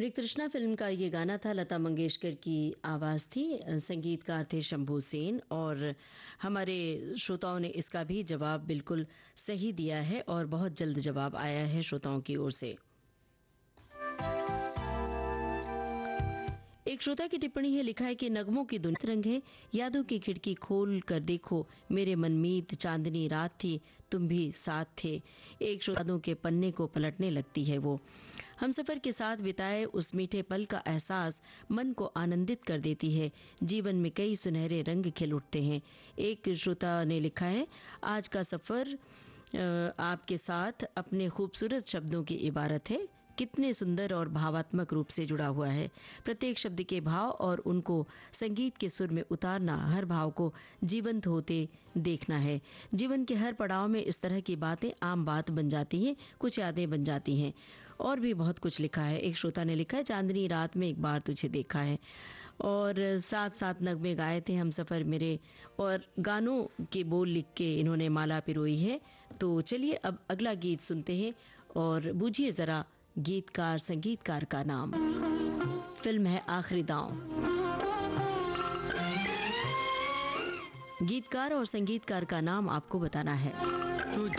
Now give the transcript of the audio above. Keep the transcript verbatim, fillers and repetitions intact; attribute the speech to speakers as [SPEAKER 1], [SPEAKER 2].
[SPEAKER 1] मृग तृष्णा फिल्म का ये गाना था, लता मंगेशकर की आवाज थी, संगीतकार थे शंभू सेन। और हमारे श्रोताओं ने इसका भी जवाब बिल्कुल सही दिया है और बहुत जल्द जवाब आया है श्रोताओं की ओर से। एक श्रोता की टिप्पणी है, लिखा है कि नगमों की दुनिया रंग है, यादों की खिड़की खोल कर देखो, मेरे मनमीत चांदनी रात थी, तुम भी साथ थे। एक श्रोता के पन्ने को पलटने लगती है वो। हम सफर के साथ बिताए उस मीठे पल का एहसास मन को आनंदित कर देती है। जीवन में कई सुनहरे रंग खिल उठते हैं। एक श्रोता ने लिखा है, आज का सफर आपके साथ अपने खूबसूरत शब्दों की इबारत है, कितने सुंदर और भावात्मक रूप से जुड़ा हुआ है। प्रत्येक शब्द के भाव और उनको संगीत के सुर में उतारना, हर भाव को जीवंत होते देखना है। जीवन के हर पड़ाव में इस तरह की बातें आम बात बन जाती हैं, कुछ यादें बन जाती हैं। और भी बहुत कुछ लिखा है। एक श्रोता ने लिखा है, चांदनी रात में एक बार तुझे देखा है। और साथ साथ नगमे गाए थे हम सफर मेरे, और गानों के बोल लिख के इन्होंने माला पिरोई है। तो चलिए अब अगला गीत सुनते हैं और बूझिए जरा गीतकार संगीतकार का नाम। फिल्म है आखिरी दांव। गीतकार और संगीतकार का नाम आपको बताना है।